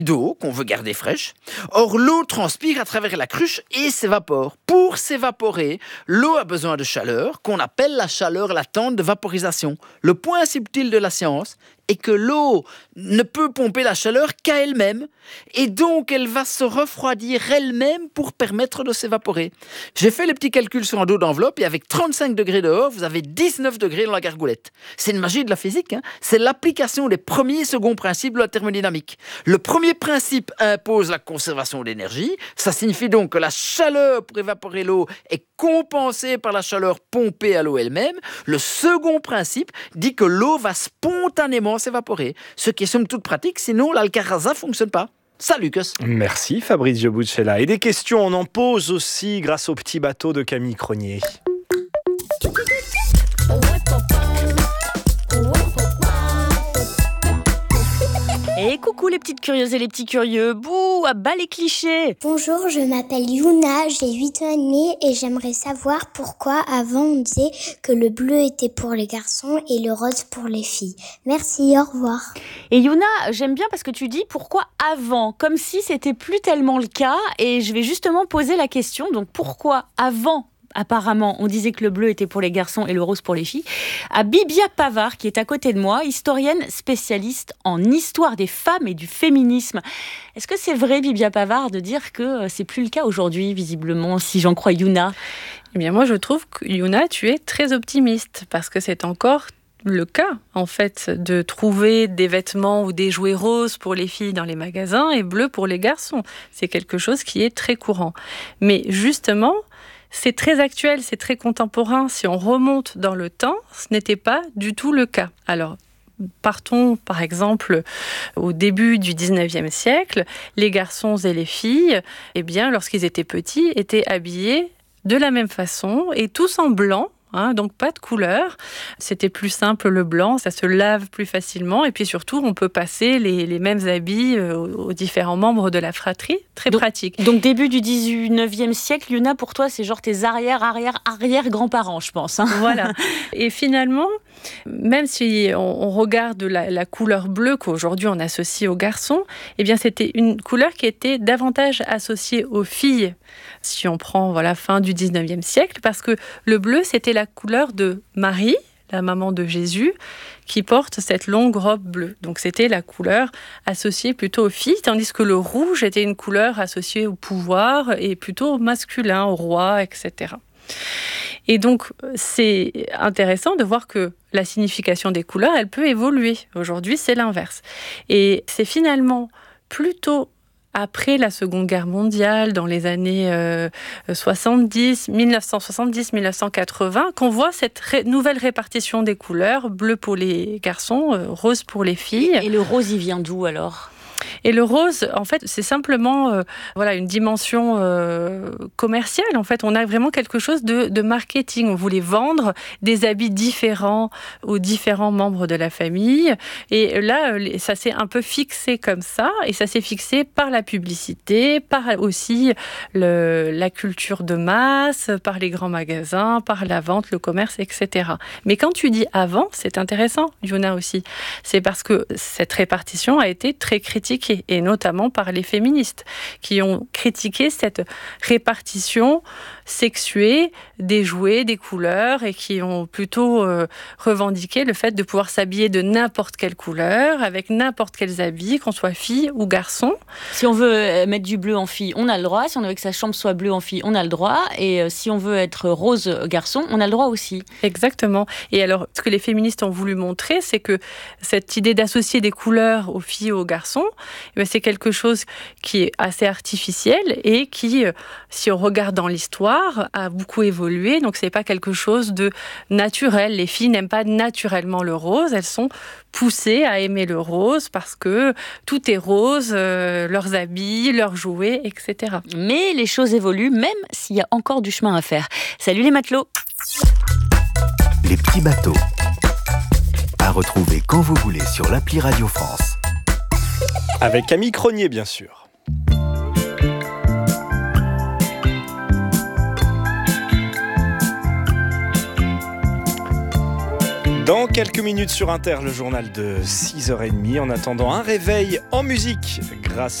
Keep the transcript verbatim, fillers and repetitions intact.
d'eau qu'on veut garder fraîche. Or, l'eau transpire à travers la cruche et s'évapore. Pour s'évaporer, l'eau a besoin de chaleur, qu'on appelle la chaleur latente de vaporisation. Le point subtil de la science est que l'eau ne peut pomper la chaleur qu'à elle-même, et donc elle va se refroidir elle-même pour permettre de s'évaporer. J'ai fait les petits calculs sur un dos d'enveloppe, et avec trente-cinq degrés dehors, vous avez dix-neuf degrés dans la gargoulette. C'est une magie de la physique, hein. C'est l'application des premiers et seconds principes de la thermodynamique. Le premier principe impose la conservation d'énergie, ça signifie donc que la chaleur pour évaporer l'eau est compensée par la chaleur pompée à l'eau elle-même. Le second principe dit que l'eau va spontanément s'évaporer, ce qui est somme toute pratique, sinon l'Alcaraza ne fonctionne pas. Salut Lucas. Merci Fabrizio Buccella. Et des questions, on en pose aussi grâce au petit bateau de Camille Cronier. Et coucou les petites curieuses et les petits curieux, bouh, à bas les clichés. Bonjour, je m'appelle Yuna, j'ai huit ans et demi et j'aimerais savoir pourquoi avant on disait que le bleu était pour les garçons et le rose pour les filles. Merci, au revoir. Et Yuna, j'aime bien parce que tu dis pourquoi avant, comme si c'était plus tellement le cas, et je vais justement poser la question, donc pourquoi avant ? Apparemment, on disait que le bleu était pour les garçons et le rose pour les filles. À Bibia Pavard, qui est à côté de moi, historienne spécialiste en histoire des femmes et du féminisme. Est-ce que c'est vrai, Bibia Pavard, de dire que c'est plus le cas aujourd'hui, visiblement, si j'en crois Yuna ? Eh bien, moi, je trouve que Yuna, tu es très optimiste, parce que c'est encore le cas, en fait, de trouver des vêtements ou des jouets roses pour les filles dans les magasins et bleus pour les garçons. C'est quelque chose qui est très courant. Mais justement, c'est très actuel, c'est très contemporain. Si on remonte dans le temps, ce n'était pas du tout le cas. Alors, partons par exemple au début du dix-neuvième siècle. Les garçons et les filles, eh bien, lorsqu'ils étaient petits, étaient habillés de la même façon et tous en blanc. Hein, donc pas de couleur, c'était plus simple le blanc, ça se lave plus facilement et puis surtout on peut passer les, les mêmes habits euh, aux différents membres de la fratrie, très donc, pratique. Donc début du dix-neuvième siècle, Yuna, pour toi c'est genre tes arrière, arrière, arrière grands-parents je pense. Hein. Voilà, et finalement, même si on, on regarde la, la couleur bleue qu'aujourd'hui on associe aux garçons, eh bien c'était une couleur qui était davantage associée aux filles, si on prend voilà, fin du dix-neuvième siècle, parce que le bleu c'était la la couleur de Marie, la maman de Jésus, qui porte cette longue robe bleue. Donc c'était la couleur associée plutôt aux filles, tandis que le rouge était une couleur associée au pouvoir et plutôt au masculin, au roi, et cetera. Et donc c'est intéressant de voir que la signification des couleurs, elle peut évoluer. Aujourd'hui, c'est l'inverse. Et c'est finalement plutôt après la Seconde Guerre mondiale, dans les années euh, soixante-dix, dix-neuf cent soixante-dix dix-neuf cent quatre-vingts, qu'on voit cette ré- nouvelle répartition des couleurs, bleu pour les garçons, euh, rose pour les filles. Et le rose, il vient d'où alors ? Et le rose, en fait, c'est simplement euh, voilà, une dimension euh, commerciale. En fait, on a vraiment quelque chose de, de marketing. On voulait vendre des habits différents aux différents membres de la famille. Et là, ça s'est un peu fixé comme ça. Et ça s'est fixé par la publicité, par aussi le, la culture de masse, par les grands magasins, par la vente, le commerce, et cetera. Mais quand tu dis avant, c'est intéressant, Yuna aussi. C'est parce que cette répartition a été très critiquée, et notamment par les féministes, qui ont critiqué cette répartition sexuée des jouets, des couleurs, et qui ont plutôt euh, revendiqué le fait de pouvoir s'habiller de n'importe quelle couleur, avec n'importe quels habits, qu'on soit fille ou garçon. Si on veut mettre du bleu en fille, on a le droit. Si on veut que sa chambre soit bleue en fille, on a le droit. Et si on veut être rose garçon, on a le droit aussi. Exactement. Et alors, ce que les féministes ont voulu montrer, c'est que cette idée d'associer des couleurs aux filles et aux garçons, c'est quelque chose qui est assez artificiel et qui, si on regarde dans l'histoire, a beaucoup évolué. Donc, c'est pas quelque chose de naturel. Les filles n'aiment pas naturellement le rose. Elles sont poussées à aimer le rose parce que tout est rose, euh, leurs habits, leurs jouets, et cetera. Mais les choses évoluent, même s'il y a encore du chemin à faire. Salut les matelots! Les petits bateaux. À retrouver quand vous voulez sur l'appli Radio France. Avec Camille Cronier, bien sûr. Dans quelques minutes sur Inter, le journal de six heures trente. En attendant, un réveil en musique grâce